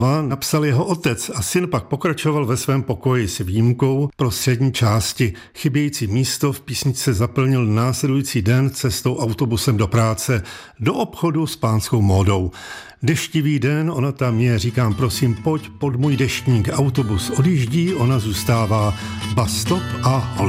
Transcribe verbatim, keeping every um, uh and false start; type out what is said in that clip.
napsal jeho otec a syn pak pokračoval ve svém pokoji s výjimkou prostřední části. Chybějící místo v písničce zaplnil následující den cestou autobusem do práce, do obchodu s pánskou módou. Deštivý den, ona tam je, říkám prosím, pojď pod můj deštník, autobus odjíždí, ona zůstává, bus stop a holi.